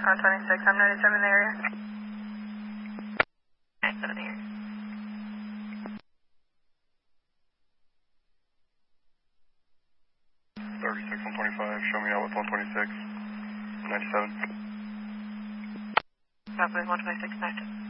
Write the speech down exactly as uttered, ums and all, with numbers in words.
one twenty-six, I'm ninety-seven in the area. ninety-seven here. thirty-six, one twenty-five, show me out with one twenty-six, ninety-seven. Probably one twenty-six, ninety-seven.